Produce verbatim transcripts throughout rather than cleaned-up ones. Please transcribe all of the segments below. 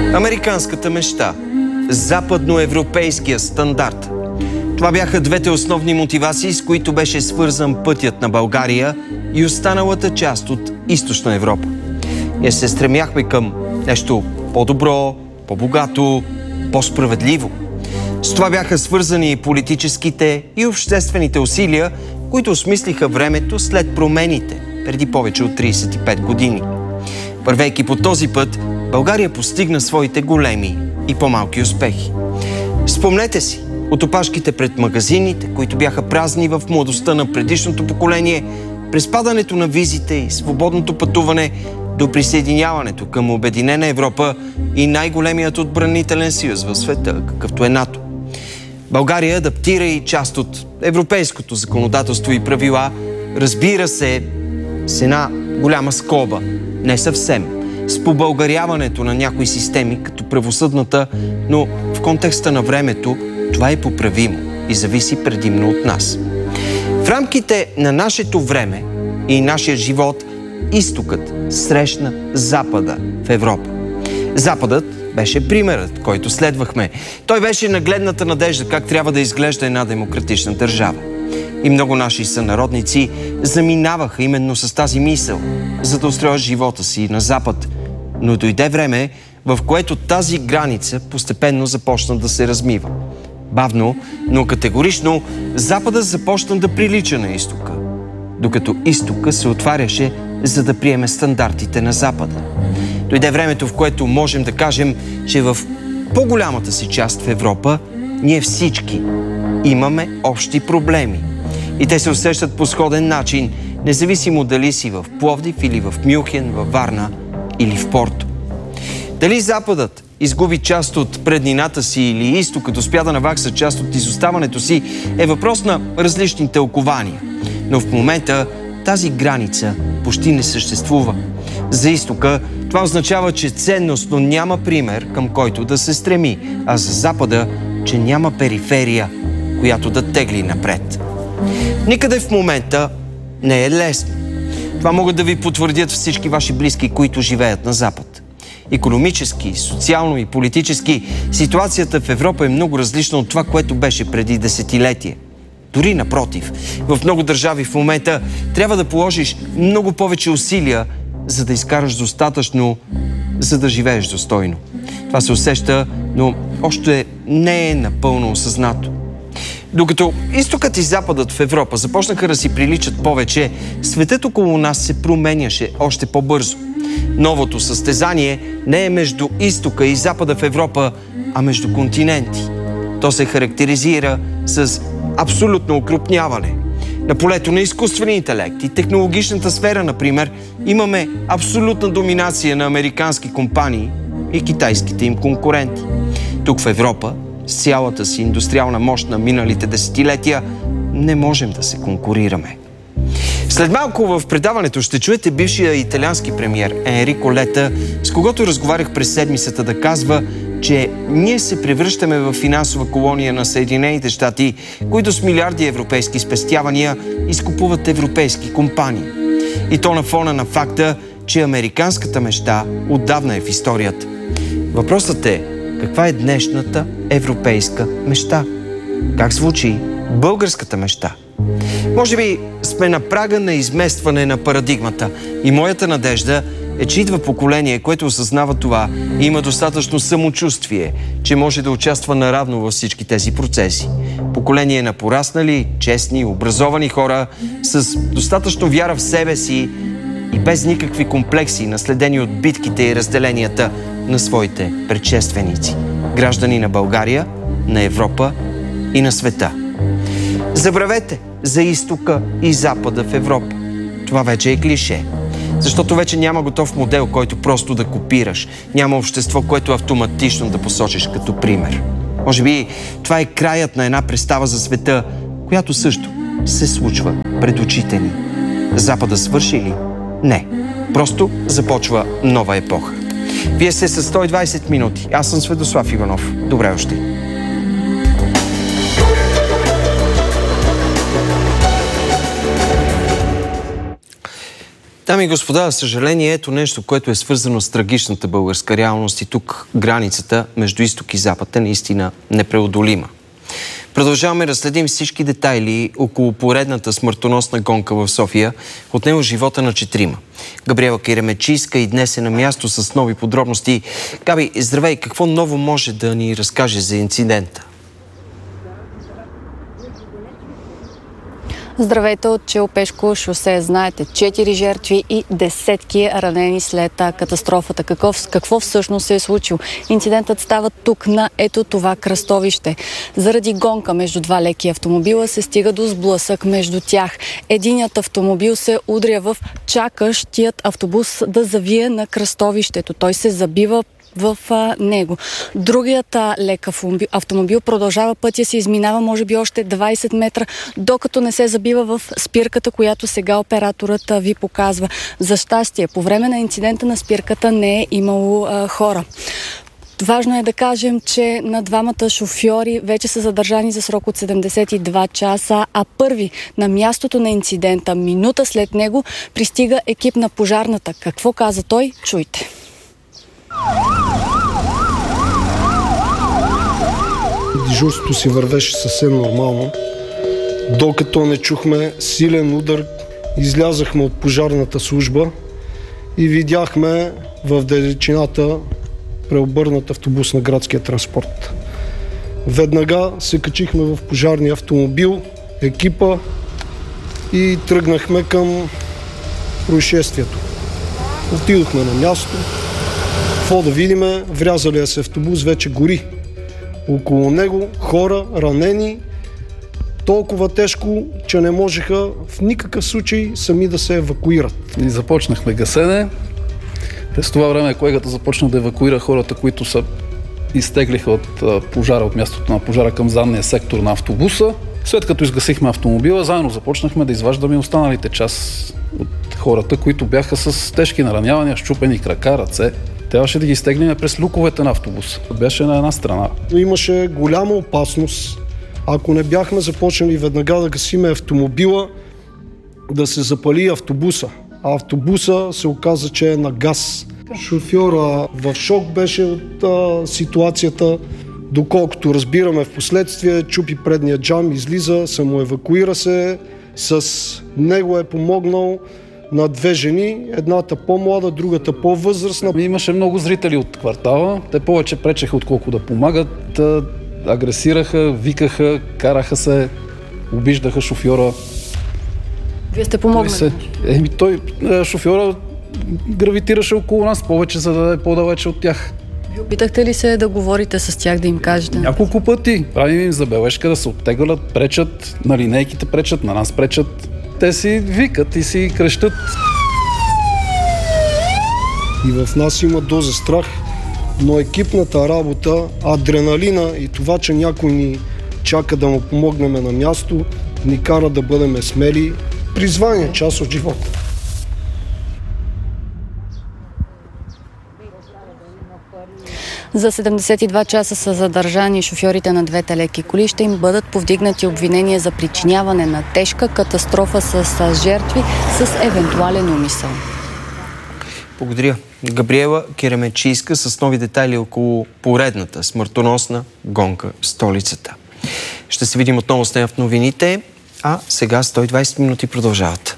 Американската мечта, западноевропейския стандарт. Това бяха двете основни мотивации, с които беше свързан пътят на България и останалата част от Източна Европа. Ние се стремяхме към нещо по-добро, по-богато, по-справедливо. С това бяха свързани и политическите и обществените усилия, които осмислиха времето след промените преди повече от трийсет и пет години. Вървейки по този път, България постигна своите големи и по-малки успехи. Спомнете си, от опашките пред магазините, които бяха празни в младостта на предишното поколение, през падането на визите и свободното пътуване до присъединяването към Обединена Европа и най-големият отбранителен съюз в света, какъвто е НАТО. България адаптира и част от европейското законодателство и правила, разбира се, с една голяма скоба, не съвсем, с побългаряването на някои системи, като правосъдната, но в контекста на времето това е поправимо и зависи предимно от нас. В рамките на нашето време и нашия живот, изтокът срещна Запада в Европа. Западът беше примерът, който следвахме. Той беше нагледната надежда как трябва да изглежда една демократична държава. И много наши сънародници заминаваха именно с тази мисъл, за да устроят живота си на Запад. Но дойде време, в което тази граница постепенно започна да се размива. Бавно, но категорично, Западът започна да прилича на Изтока, докато Изтока се отваряше, за да приеме стандартите на Запада. Дойде времето, в което можем да кажем, че в по-голямата си част в Европа ние всички имаме общи проблеми. И те се усещат по сходен начин, независимо дали си в Пловдив или в Мюнхен, във Варна или в Порто. Дали Западът изгуби част от преднината си или Изтокът успя да навакса част от изоставането си, е въпрос на различни тълкования. Но в момента тази граница почти не съществува. За Изтока това означава, че ценностно няма пример, към който да се стреми, а за Запада, че няма периферия, която да тегли напред. Никъде в момента не е лесно. Това могат да ви потвърдят всички ваши близки, които живеят на Запад. Икономически, социално и политически ситуацията в Европа е много различна от това, което беше преди десетилетие. Дори напротив, в много държави в момента трябва да положиш много повече усилия, за да изкараш достатъчно, за да живееш достойно. Това се усеща, но още не е напълно осъзнато. Докато Изтокът и Западът в Европа започнаха да си приличат повече, светът около нас се променяше още по-бързо. Новото състезание не е между Изтока и Запада в Европа, а между континенти. То се характеризира с абсолютно окрупняване. На полето на изкуствения интелект и технологичната сфера, например, имаме абсолютна доминация на американски компании и китайските им конкуренти. Тук в Европа, с цялата си индустриална мощ на миналите десетилетия, не можем да се конкурираме. След малко в предаването ще чуете бившия италиански премиер Енрико Лета, с когото разговарях през седмицата, да казва, че ние се превръщаме в финансова колония на Съединените щати, които с милиарди европейски спестявания изкупуват европейски компании. И то на фона на факта, че американската мечта отдавна е в историята. Въпросът е, каква е днешната европейска мечта? Как звучи българската мечта? Може би сме на прага на изместване на парадигмата и моята надежда е, че идва поколение, което осъзнава това и има достатъчно самочувствие, че може да участва наравно във всички тези процеси. Поколение на пораснали, честни, образовани хора с достатъчно вяра в себе си и без никакви комплекси, наследени от битките и разделенията на своите предшественици. Граждани на България, на Европа и на света. Забравете за Изтока и Запада в Европа. Това вече е клише. Защото вече няма готов модел, който просто да копираш. Няма общество, което автоматично да посочиш като пример. Може би това е краят на една представа за света, която също се случва пред очите ни. Запада свърши ли? Не. Просто започва нова епоха. Вие сте с сто и двайсет минути. Аз съм Светослав Иванов. Добре дошли. Дами и господа, за съжаление, ето нещо, което е свързано с трагичната българска реалност и тук границата между изток и запад е наистина непреодолима. Продължаваме да следим всички детайли около поредната смъртоносна гонка в София. Отнема живота на четирима. Габриела Киремечийска и днес е на място с нови подробности. Габи, здравей! Какво ново може да ни разкаже за инцидента? Здравейте от Челопешко шосе. Знаете, четири жертви и десетки ранени след катастрофата. Какво, какво всъщност се е случило? Инцидентът става тук, на ето това кръстовище. Заради гонка между два леки автомобила се стига до сблъсък между тях. Единият автомобил се удря в чакащият автобус да завие на кръстовището. Той се забива в а, него. Другият а, лек автомобил продължава пътя си, изминава може би още двайсет метра, докато не се забива в спирката, която сега операторът а, ви показва. За щастие, по време на инцидента на спирката не е имало а, хора. Важно е да кажем, че на двамата шофьори вече са задържани за срок от седемдесет и два часа, а първи на мястото на инцидента, минута след него, пристига екип на пожарната. Какво каза той? Чуйте. Дежурството си вървеше съвсем нормално, докато не чухме силен удар. Излязахме от пожарната служба и видяхме в далечината преобърнат автобус на градския транспорт. Веднага се качихме в пожарния автомобил, екипа и тръгнахме към происшествието. Отидохме на място. Какво да видиме, врязалия се автобус вече гори. Около него хора, ранени, толкова тежко, че не можеха в никакъв случай сами да се евакуират. И започнахме гасене. През това време колегата започна да евакуира хората, които са изтеглиха от пожара, от мястото на пожара към задния сектор на автобуса. След като изгасихме автомобила, заедно започнахме да изваждаме останалите част от хората, които бяха с тежки наранявания, счупени крака, ръце. Трябваше да ги изтеглим през люковете на автобуса. Беше на една страна. Имаше голяма опасност, ако не бяхме започнали веднага да гасиме автомобила, да се запали автобуса. А автобуса се оказа, че е на газ. Шофьора в шок беше от а, ситуацията. Доколкото разбираме в последствие, чупи предния джам, излиза, самоевакуира се. С него е помогнал на две жени, едната по-млада, другата по-възрастна. Имаше много зрители от квартала. Те повече пречеха, отколко да помагат. Агресираха, викаха, караха се, обиждаха шофьора. Вие сте помогнали? Еми, той, шофьора, гравитираше около нас повече, за да е по-далече от тях. Вие опитахте ли се да говорите с тях, да им кажете? Няколко пъти. Правим им забележка да се оттеглят, пречат, на линейките пречат, на нас пречат. Те си викат и си крещат. И в нас има доза страх, но екипната работа, адреналина и това, че някой ни чака да му помогнем на място, ни кара да бъдем смели. Призвание, част от живота. За седемдесет и два часа са задържани шофьорите на двете леки коли. Ще им бъдат повдигнати обвинения за причиняване на тежка катастрофа с жертви с евентуален умисъл. Благодаря. Габриела Киремечийска с нови детайли около поредната смъртоносна гонка в столицата. Ще се видим отново с нея в новините, а сега сто и двайсет минути продължават.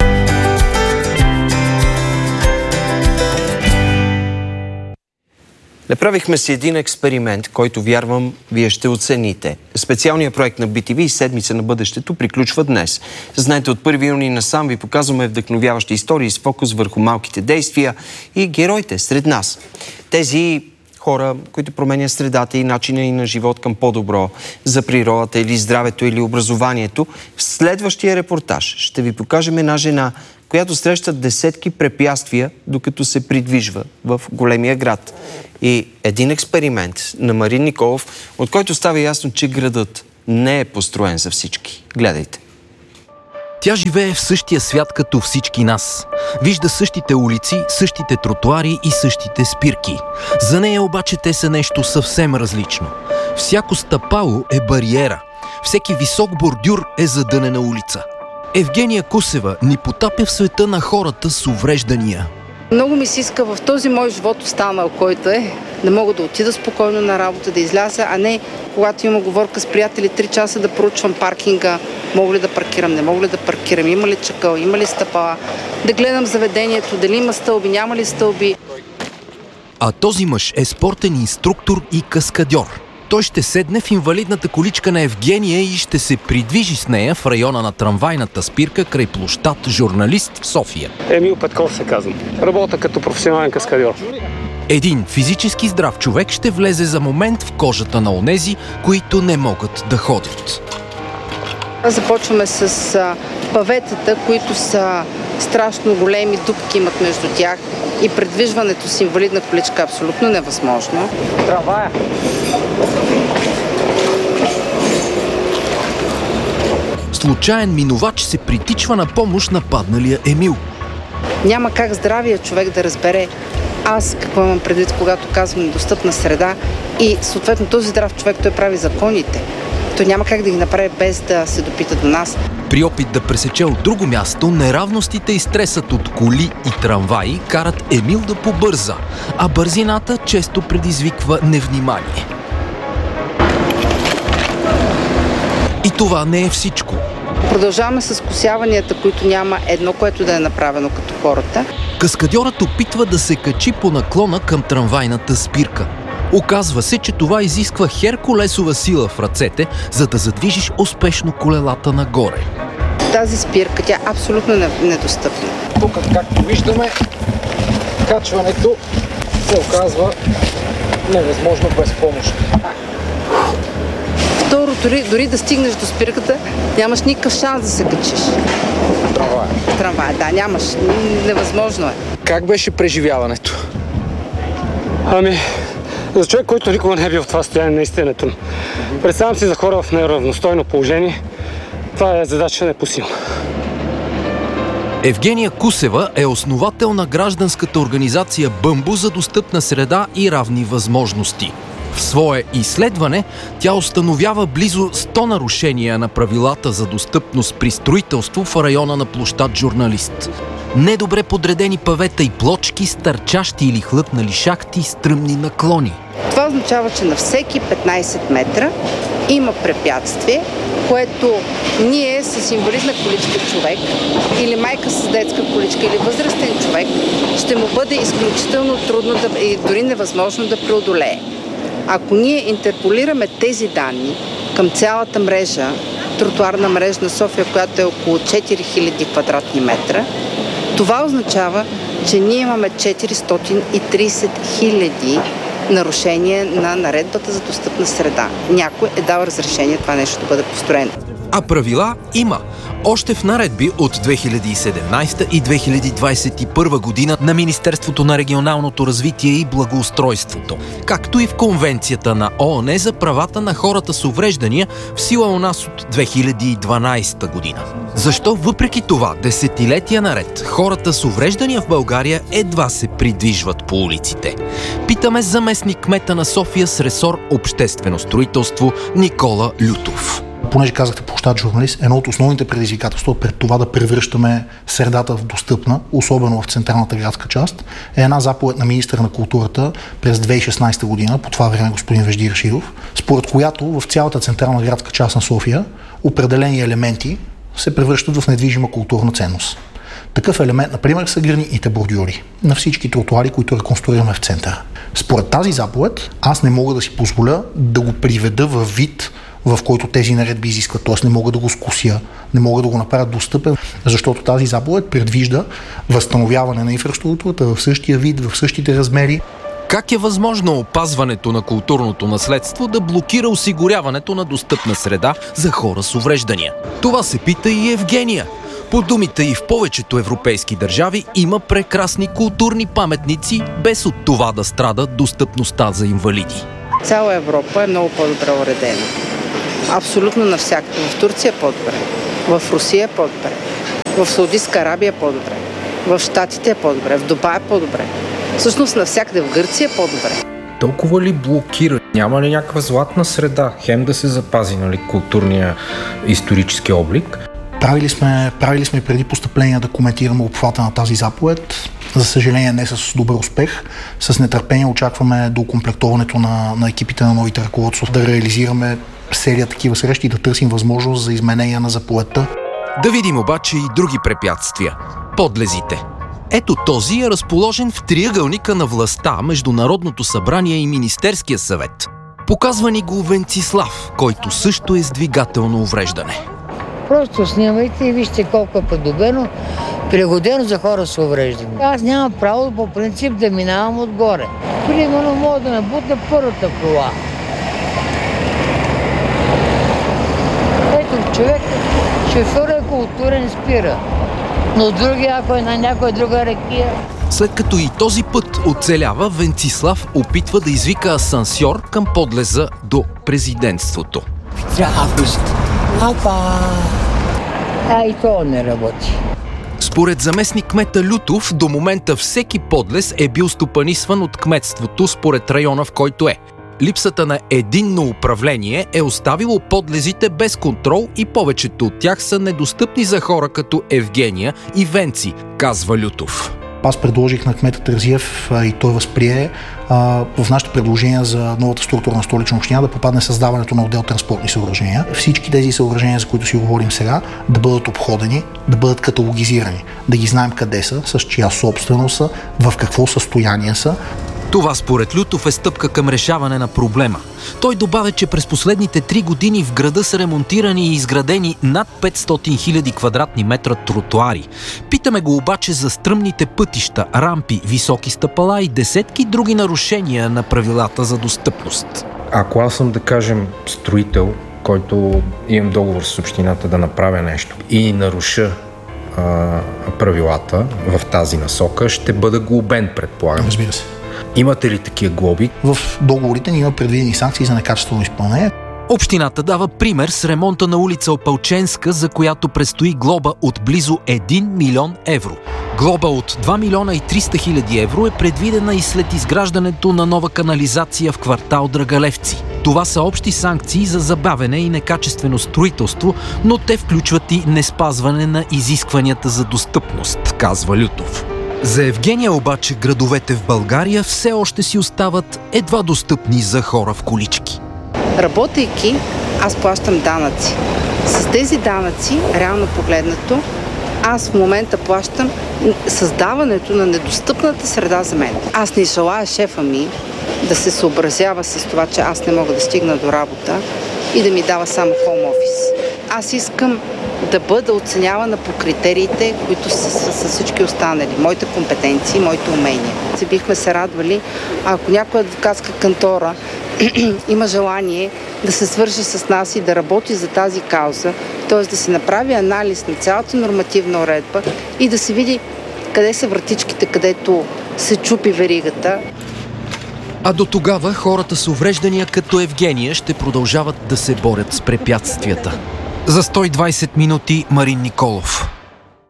Направихме си един експеримент, който вярвам вие ще оцените. Специалният проект на би ти ви Седмица на бъдещето приключва днес. Знаете, от първи юни насам ви показваме вдъхновяващи истории с фокус върху малките действия и героите сред нас. Тези хора, които променят средата и начина и на живот към по-добро, за природата или здравето или образованието. В следващия репортаж ще ви покажем една жена, която среща десетки препятствия, докато се придвижва в големия град. И един експеримент на Марин Николов, от който става ясно, че градът не е построен за всички. Гледайте. Тя живее в същия свят като всички нас. Вижда същите улици, същите тротуари и същите спирки. За нея обаче те са нещо съвсем различно. Всяко стъпало е бариера. Всеки висок бордюр е задънена улица. Евгения Кусева ни потапя в света на хората с увреждания. Много ми се иска в този мой живот останал, който е, да мога да отида спокойно на работа, да изляза, а не когато имам оговорка с приятели три часа да проучвам паркинга, мога ли да паркирам, не мога ли да паркирам, има ли чакъл, има ли стъпала, да гледам заведението, дали има стълби, няма ли стълби. А този мъж е спортен инструктор и каскадьор. Той ще седне в инвалидната количка на Евгения и ще се придвижи с нея в района на трамвайната спирка край площад Журналист в София. Емил Петков се казвам. Работя като професионален каскадьор. Един физически здрав човек ще влезе за момент в кожата на онези, които не могат да ходят. Започваме с а, паветата, които са страшно големи, дупки имат между тях и предвижването с инвалидна количка е абсолютно невъзможно. Трамвая. Случаен минувач се притичва на помощ на падналия Емил. Няма как здравия човек да разбере аз какво имам предвид, когато казвам недостъпна среда и съответно този здрав човек той прави законите. Той няма как да ги направи без да се допита до нас. При опит да пресече от друго място, неравностите и стресът от коли и трамваи карат Емил да побърза, а бързината често предизвиква невнимание. И това не е всичко. Продължаваме с косяванията, които няма едно, което да е направено като хората. Каскадьорът опитва да се качи по наклона към трамвайната спирка. Оказва се, че това изисква херкулесова сила в ръцете, за да задвижиш успешно колелата нагоре. Тази спирка, тя е абсолютно недостъпна. Тук, както виждаме, качването се оказва невъзможно без помощ. Второ, дори, дори да стигнеш до спирката, нямаш никакъв шанс да се качиш. Трамвай. Трамвай, да, нямаш. Невъзможно е. Как беше преживяването? Ами, за човек, който никога не е бил в това състояние, наистина е трудно. Представям си за хора в неравностойно положение. Това е задача непосилна. Евгения Кусева е основател на гражданската организация Бъмбо за достъпна среда и равни възможности. В свое изследване тя установява близо сто нарушения на правилата за достъпност при строителство в района на площад Журналист. Недобре подредени павета и плочки, стърчащи или хлътнали шахти, стръмни наклони. Това означава, че на всеки петнайсет метра има препятствие, което ние с инвалидна количка човек или майка с детска количка или възрастен човек ще му бъде изключително трудно да, и дори невъзможно да преодолее. Ако ние интерполираме тези данни към цялата мрежа, тротуарна мрежа на София, която е около четири хиляди квадратни метра, това означава, че ние имаме четиристотин и трийсет хиляди нарушения на наредбата за достъпна среда. Някой е дал разрешение това нещо да бъде построено. А правила има. Още в наредби от две хиляди и седемнайсета и две хиляди двайсет и първа година на Министерството на регионалното развитие и благоустройството, както и в Конвенцията на ООН за правата на хората с увреждания в сила у нас от две хиляди и дванайсета година. Защо въпреки това десетилетия наред хората с увреждания в България едва се придвижват по улиците? Питаме заместник кмета на София с ресор обществено строителство Никола Лютов. Понеже казахте площад Журналист, едно от основните предизвикателства пред това да превръщаме средата в достъпна, особено в централната градска част, е една заповед на министъра на културата през две хиляди и шестнайсета година, по това време господин Вежди Рашидов, според която в цялата централна градска част на София определени елементи се превръщат в недвижима културна ценност. Такъв елемент, например, са гранитните бордюри на всички тротуари, които реконструираме в центъра. Според тази заповед, аз не мога да си позволя да го приведа във вид, в който тези наредби изискват. Т.е. не мога да го скуся, не мога да го направя достъпен, защото тази заповед предвижда възстановяване на инфраструктурата в същия вид, в същите размери. Как е възможно опазването на културното наследство да блокира осигуряването на достъпна среда за хора с увреждания? Това се пита и Евгения. По думите и в повечето европейски държави има прекрасни културни паметници, без от това да страда достъпността за инвалиди. Цяла Европа е много по-добре уредена. Абсолютно навсякъде. В Турция е по-добре, в Русия е по-добре, в Саудитска Арабия е по-добре, в Щатите е по-добре, в Дубай е по-добре. Всъщност навсякъде в Гърция е по-добре. Толкова ли блокира? Няма ли някаква златна среда? Хем да се запази, нали, културния исторически облик? Правили сме, правили сме преди постъпление да коментираме обхвата на тази заповед. За съжаление не с добър успех. С нетърпение очакваме до окомплектоването на, на екипите на новите ръководства да реализираме серия такива срещи и да търсим възможност за изменение на заповедта. Да видим обаче и други препятствия. Подлезите. Ето този е разположен в триъгълника на властта между Народното събрание и Министерския съвет. Показва ни го Венцислав, който също е с двигателно увреждане. Просто снимайте и вижте колко е подобено, пригодено за хора с увреждане. Аз нямам право по принцип да минавам отгоре. Примерно мога да не бутна първата кола. Ето човек, шофьор е културен, спира. Но други, ако е на някоя друга рекия. След като и този път оцелява, Венцислав опитва да извика асансьор към подлеза до президентството. Апа! А и то не работи. Според заместник кмета Лютов, до момента всеки подлез е бил стопанисван от кметството според района, в който е. Липсата на единно управление е оставило подлезите без контрол и повечето от тях са недостъпни за хора като Евгения и Венци, казва Лютов. Аз предложих на кмета Терзиев и той възприе а, в нашите предложения за новата структура на Столична община да попадне създаването на отдел транспортни съоръжения. Всички тези съоръжения, за които си говорим сега, да бъдат обходени, да бъдат каталогизирани, да ги знаем къде са, с чия собственост са, в какво състояние са. Това според Лютов е стъпка към решаване на проблема. Той добавя, че през последните три години в града са ремонтирани и изградени над петстотин хиляди квадратни метра тротуари. Питаме го обаче за стръмните пътища, рампи, високи стъпала и десетки други нарушения на правилата за достъпност. Ако аз съм, да кажем, строител, който имам договор с общината да направя нещо и наруша а, правилата в тази насока, ще бъда глобен, предполагам. Разбира се. Имате ли такива глоби? В договорите ни има предвидени санкции за некачествено изпълнение. Общината дава пример с ремонта на улица Опалченска, за която предстои глоба от близо един милион евро. Глоба от два милиона и триста хиляди евро е предвидена и след изграждането на нова канализация в квартал Драгалевци. Това са общи санкции за забавене и некачествено строителство, но те включват и неспазване на изискванията за достъпност, казва Лютов. За Евгения обаче градовете в България все още си остават едва достъпни за хора в колички. Работейки, аз плащам данъци. С тези данъци, реално погледнато, аз в момента плащам създаването на недостъпната среда за мен. Аз не желая шефа ми да се съобразява с това, че аз не мога да стигна до работа и да ми дава само хоум офис. Аз искам да бъда оценявана по критериите, които са, са, са всички останали. Моите компетенции, моите умения. Се бихме се радвали, ако някоя адвокатска кантора има желание да се свърже с нас и да работи за тази кауза, т.е. да се направи анализ на цялата нормативна уредба и да се види къде са вратичките, където се чупи веригата. А до тогава хората с увреждания като Евгения ще продължават да се борят с препятствията. За сто и двайсет минути Марин Николов.